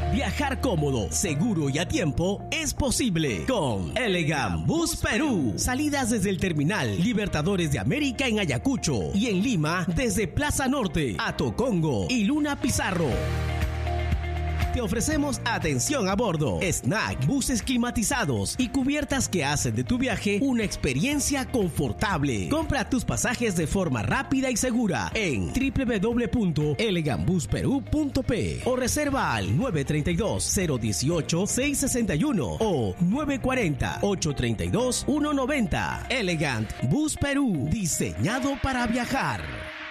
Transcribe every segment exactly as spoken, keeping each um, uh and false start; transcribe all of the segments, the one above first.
Viajar cómodo, seguro y a tiempo es posible con Elegant Bus Perú. Salidas desde el terminal Libertadores de América en Ayacucho y en Lima desde Plaza Norte a Tocongo y Luna Pizarro. Te ofrecemos atención a bordo, snack, buses climatizados y cubiertas que hacen de tu viaje una experiencia confortable. Compra tus pasajes de forma rápida y segura en doble u doble u doble u punto elegant bus perú punto pe o reserva al nueve tres dos, cero uno ocho, seis seis uno o nueve cuatro cero, ocho tres dos, uno nueve cero. Elegant Bus Perú, diseñado para viajar.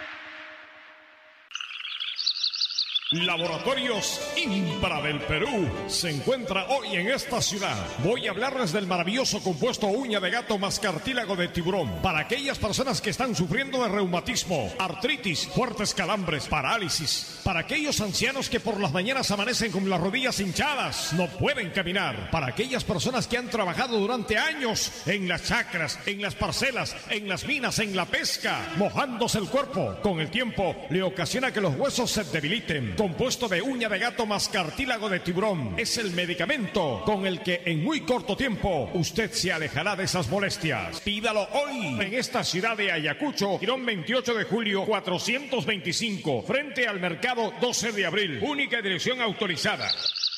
Laboratorios Impra del Perú se encuentra hoy en esta ciudad. Voy a hablarles del maravilloso compuesto uña de gato más cartílago de tiburón. Para aquellas personas que están sufriendo de reumatismo, artritis, fuertes calambres, parálisis. Para aquellos ancianos que por las mañanas amanecen con las rodillas hinchadas, no pueden caminar. Para aquellas personas que han trabajado durante años en las chacras, en las parcelas, en las minas, en la pesca, mojándose el cuerpo. Con el tiempo le ocasiona que los huesos se debiliten. Compuesto de uña de gato más cartílago de tiburón. Es el medicamento con el que en muy corto tiempo usted se alejará de esas molestias. Pídalo hoy en esta ciudad de Ayacucho, Girón veintiocho de julio cuatrocientos veinticinco, frente al mercado doce de abril. Única dirección autorizada.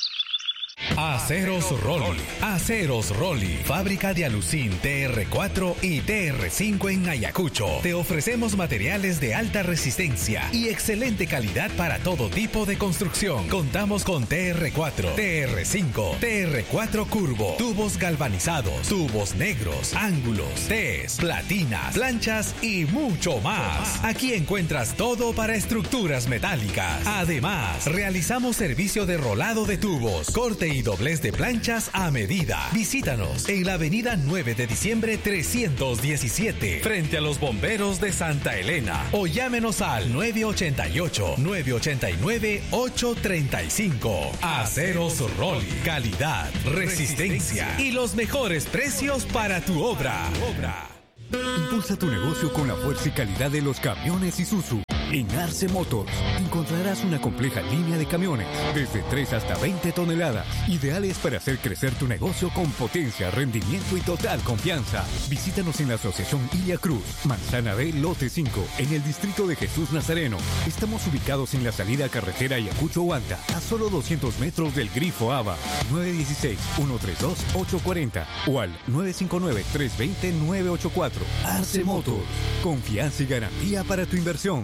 Aceros Rolly. Aceros Rolly. Fábrica de alucín T R cuatro y T R cinco en Ayacucho. Te ofrecemos materiales de alta resistencia y excelente calidad para todo tipo de construcción. Contamos con T R cuatro, T R cinco, T R cuatro curvo, tubos galvanizados, tubos negros, ángulos, Ts, platinas, planchas y mucho más. Aquí encuentras todo para estructuras metálicas. Además, realizamos servicio de rolado de tubos, corte y doblez de planchas a medida. Visítanos en la avenida nueve de diciembre trescientos diecisiete, frente a los bomberos de Santa Elena, o llámenos al nueve ocho ocho, nueve ocho nueve, ocho tres cinco. Aceros Rolly, calidad, resistencia y los mejores precios para tu obra. Impulsa tu negocio con la fuerza y calidad de los camiones Isuzu. En Arce Motors encontrarás una compleja línea de camiones, desde tres hasta veinte toneladas, ideales para hacer crecer tu negocio con potencia, rendimiento y total confianza. Visítanos en la Asociación Ilia Cruz, Manzana B, Lote cinco, en el distrito de Jesús Nazareno. Estamos ubicados en la salida carretera Ayacucho-Huanta, a solo doscientos metros del Grifo Ava. nueve uno seis, uno tres dos, ocho cuatro cero o al nueve cinco nueve, tres dos cero, nueve ocho cuatro. Arce Motors, confianza y garantía para tu inversión.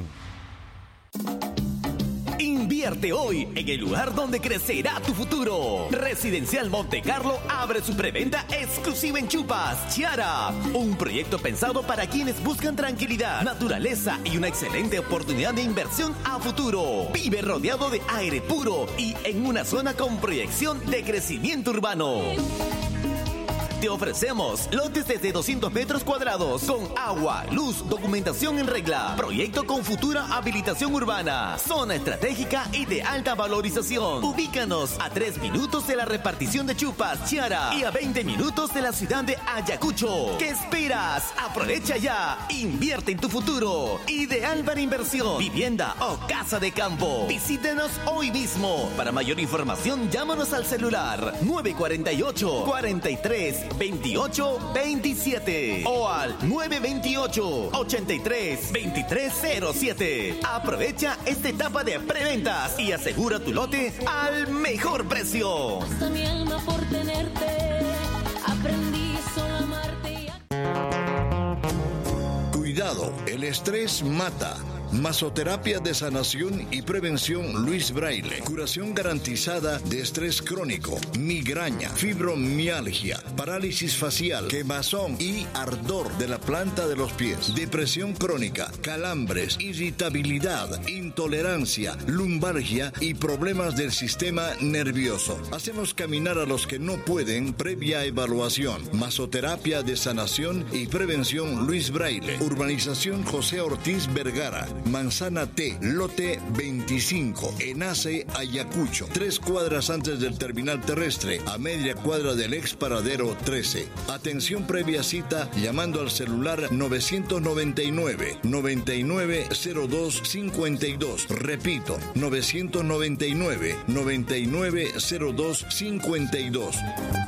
Invierte hoy en el lugar donde crecerá tu futuro. Residencial Monte Carlo abre su preventa exclusiva en Chupas Chiara. Un proyecto pensado para quienes buscan tranquilidad, naturaleza y una excelente oportunidad de inversión a futuro. Vive rodeado de aire puro y en una zona con proyección de crecimiento urbano. Te ofrecemos lotes desde doscientos metros cuadrados con agua, luz, documentación en regla. Proyecto con futura habilitación urbana. Zona estratégica y de alta valorización. Ubícanos a tres minutos de la repartición de Chupas Chiara y a veinte minutos de la ciudad de Ayacucho. ¿Qué esperas? Aprovecha ya. Invierte en tu futuro. Ideal para inversión, vivienda o casa de campo. Visítenos hoy mismo. Para mayor información, llámanos al celular nueve cuatro ocho, cuatro tres, veintiocho veintisiete o al nueve dos ocho, ochenta y tres, veintitrés cero siete. Aprovecha esta etapa de preventas y asegura tu lote al mejor precio. Hasta mi alma por tenerte, aprendí solo a amarte. Cuidado, el estrés mata. Masoterapia de sanación y prevención Luis Braille. Curación garantizada de estrés crónico, migraña, fibromialgia, parálisis facial, quemazón y ardor de la planta de los pies, depresión crónica, calambres, irritabilidad, intolerancia, lumbalgia y problemas del sistema nervioso. Hacemos caminar a los que no pueden previa evaluación. Masoterapia de sanación y prevención Luis Braille. Urbanización José Ortiz Vergara. Manzana T, lote veinticinco, Enase, Ayacucho. Tres cuadras antes del terminal terrestre, a media cuadra del ex paradero trece. Atención previa cita llamando al celular novecientos noventa y nueve, noventa y nueve cero dos cincuenta y dos. Repito, novecientos noventa y nueve, noventa y nueve cero dos cincuenta y dos.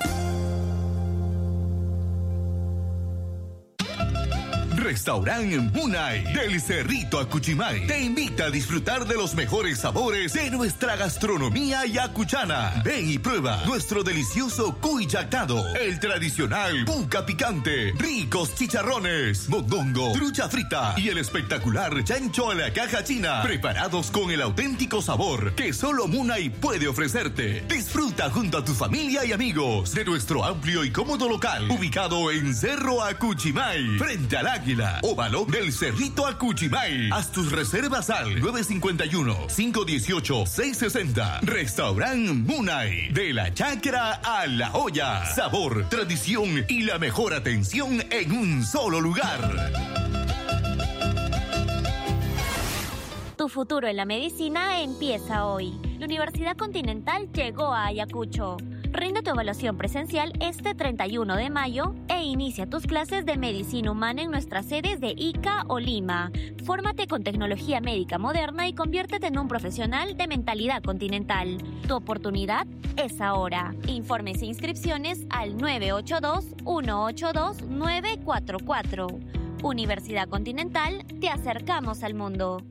Restaurante Munay del Cerrito Acuchimay te invita a disfrutar de los mejores sabores de nuestra gastronomía yacuchana. Ven y prueba nuestro delicioso cuy yactado, el tradicional puca picante, ricos chicharrones, mondongo, trucha frita y el espectacular chancho a la caja china, preparados con el auténtico sabor que solo Munay puede ofrecerte. Disfruta junto a tu familia y amigos de nuestro amplio y cómodo local, ubicado en Cerro Acuchimay, frente al Águila, óvalo del Cerrito Acuchimay. Haz tus reservas al nueve cinco uno, cinco uno ocho, seis seis cero. Restaurante Munay, de la chacra a la olla. Sabor, tradición y la mejor atención en un solo lugar. Tu futuro en la medicina empieza hoy. La Universidad Continental llegó a Ayacucho. Rinde tu evaluación presencial este treinta y uno de mayo e inicia tus clases de medicina humana en nuestras sedes de Ica o Lima. Fórmate con tecnología médica moderna y conviértete en un profesional de mentalidad continental. Tu oportunidad es ahora. Informes e inscripciones al nueve ocho dos, uno ocho dos, nueve cuatro cuatro. Universidad Continental, te acercamos al mundo.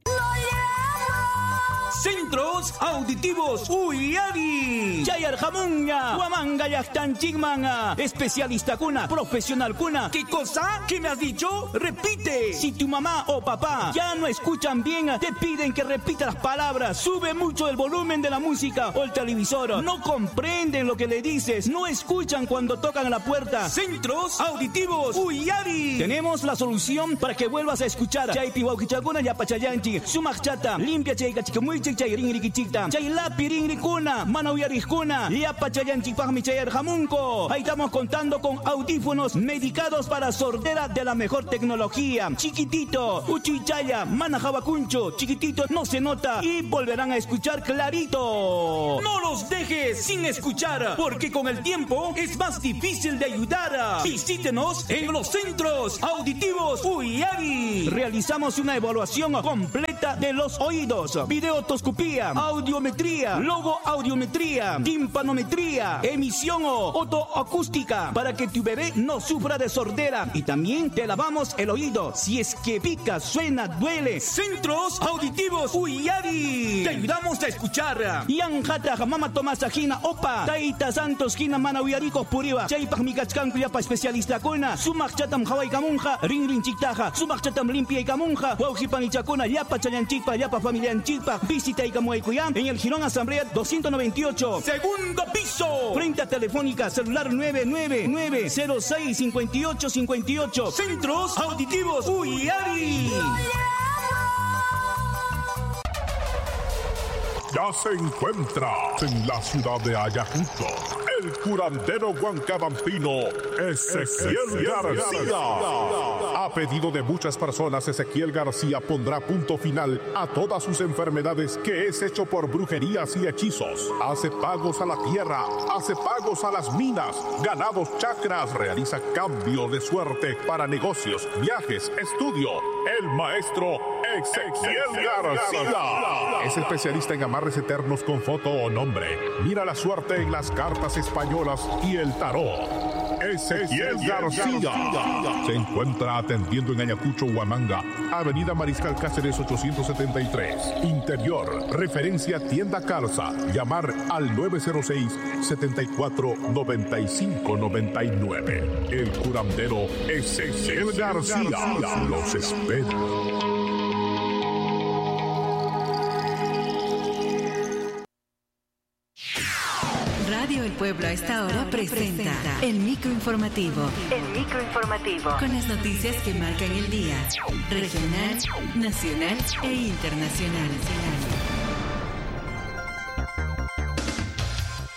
Centros Auditivos Uyari. Chayar Jamunga. Huamanga Yachtan Chigmanga. Especialista cuna. Profesional cuna. ¿Qué cosa? ¿Qué me has dicho? Repite. Si tu mamá o papá ya no escuchan bien, te piden que repita las palabras. Sube mucho el volumen de la música o el televisor. No comprenden lo que le dices. No escuchan cuando tocan la puerta. Centros Auditivos Uyari. Tenemos la solución para que vuelvas a escuchar. Chay piwaukichakuna yapachayanchi. Sumachata. Limpia chayka chikamuichik chay rinrikichikta. Chay lapi rinrikuna. Manauyarijkuna. Yapachayanchikpajmi chayar jamunko. Ahí estamos contando con audífonos medicados para sordera de la mejor tecnología. Chiquitito. Uchichaya. Manajabakuncho. Chiquitito, no se nota. Y volverán a escuchar clarito. No los dejes sin escuchar, porque con el tiempo es más difícil de ayudar. Visítenos en los Centros Auditivos Uyari. Realizamos una evaluación completa de los oídos, videotoscopía, audiometría, logoaudiometría, timpanometría, emisión o otoacústica, para que tu bebé no sufra de sordera. Y también te lavamos el oído si es que pica, suena, duele. Centros Auditivos Uyari. Te ayudamos a escuchar. Yanjata Mama Tomasa Jina Opa. Taita Santos Jina Mana Uyaricos Puriba. Chaypaj Mikachkan Kuyapa especialista kuna. Sumak Chatam Hawaii Kamunja. Ring Ring Chiktaja. Sumak Chatam Limpia y Kamunja. Waujipan y Chacuna. Yapa Chayanchikpa. Yapa Familia Anchikpa. Visita y Camuaycuyán en el Girón Asamblea doscientos noventa y ocho. Segundo piso. Frente a Telefónica. Celular nueve nueve nueve cero seis cinco ocho cinco ocho. Centros Auditivos Uyari. Ya se encuentra en la ciudad de Ayacucho el curandero huancabambino Ezequiel García. A pedido de muchas personas, Ezequiel García pondrá punto final a todas sus enfermedades, que es hecho por brujerías y hechizos. Hace pagos a la tierra, hace pagos a las minas, ganados, chakras, realiza cambio de suerte para negocios, viajes, estudio. El maestro Ezequiel García es especialista en amarres eternos con foto o nombre. Mira la suerte en las cartas españolas y el tarot. Ezequiel García se encuentra atendiendo en Ayacucho, Huamanga, Avenida Mariscal Cáceres ochocientos setenta y tres. Interior, referencia Tienda Calza. Llamar al nueve cero seis, setenta y cuatro, noventa y cinco noventa y nueve. El curandero Ezequiel García los espera. Radio El Pueblo a esta hora presenta el microinformativo. El microinformativo. Con las noticias que marcan el día. Regional, nacional e internacional.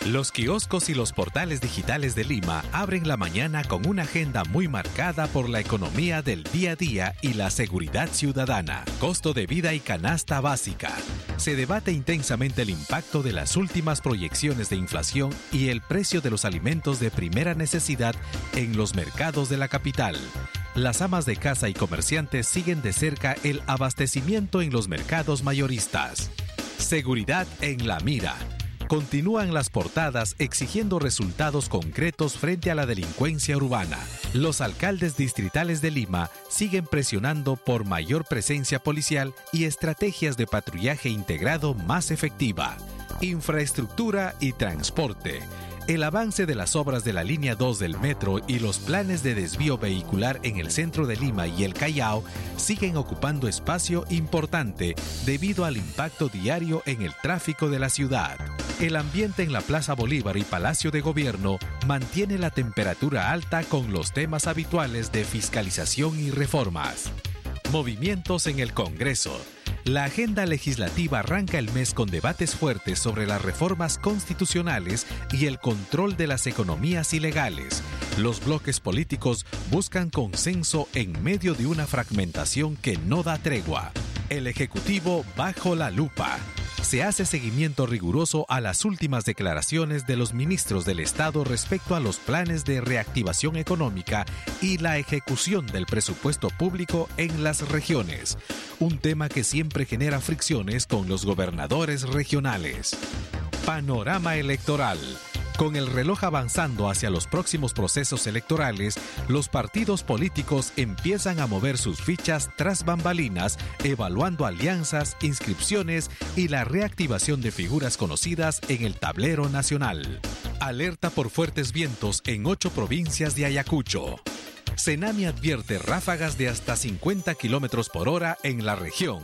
Los kioscos y los portales digitales de Lima abren la mañana con una agenda muy marcada por la economía del día a día y la seguridad ciudadana, costo de vida y canasta básica. Se debate intensamente el impacto de las últimas proyecciones de inflación y el precio de los alimentos de primera necesidad en los mercados de la capital. Las amas de casa y comerciantes siguen de cerca el abastecimiento en los mercados mayoristas. Seguridad en la mira. Continúan las portadas exigiendo resultados concretos frente a la delincuencia urbana. Los alcaldes distritales de Lima siguen presionando por mayor presencia policial y estrategias de patrullaje integrado más efectiva. Infraestructura y transporte. El avance de las obras de la línea dos del metro y los planes de desvío vehicular en el centro de Lima y el Callao siguen ocupando espacio importante debido al impacto diario en el tráfico de la ciudad. El ambiente en la Plaza Bolívar y Palacio de Gobierno mantiene la temperatura alta con los temas habituales de fiscalización y reformas. Movimientos en el Congreso. La agenda legislativa arranca el mes con debates fuertes sobre las reformas constitucionales y el control de las economías ilegales. Los bloques políticos buscan consenso en medio de una fragmentación que no da tregua. El Ejecutivo bajo la lupa. Se hace seguimiento riguroso a las últimas declaraciones de los ministros del Estado respecto a los planes de reactivación económica y la ejecución del presupuesto público en las regiones, un tema que siempre genera fricciones con los gobernadores regionales. Panorama electoral. Con el reloj avanzando hacia los próximos procesos electorales, los partidos políticos empiezan a mover sus fichas tras bambalinas, evaluando alianzas, inscripciones y la reactivación de figuras conocidas en el tablero nacional. Alerta por fuertes vientos en ocho provincias de Ayacucho. Senami advierte ráfagas de hasta cincuenta kilómetros por hora en la región.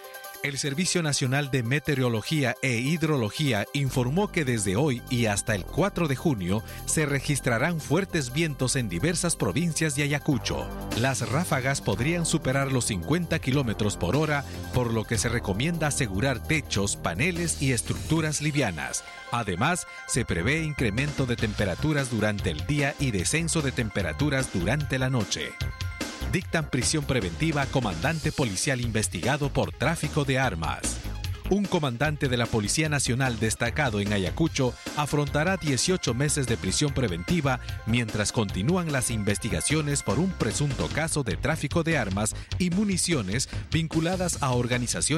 El Servicio Nacional de Meteorología e Hidrología informó que desde hoy y hasta el cuatro de junio se registrarán fuertes vientos en diversas provincias de Ayacucho. Las ráfagas podrían superar los cincuenta kilómetros por hora, por lo que se recomienda asegurar techos, paneles y estructuras livianas. Además, se prevé incremento de temperaturas durante el día y descenso de temperaturas durante la noche. Dictan prisión preventiva a comandante policial investigado por tráfico de armas. Un comandante de la Policía Nacional destacado en Ayacucho afrontará dieciocho meses de prisión preventiva mientras continúan las investigaciones por un presunto caso de tráfico de armas y municiones vinculadas a organizaciones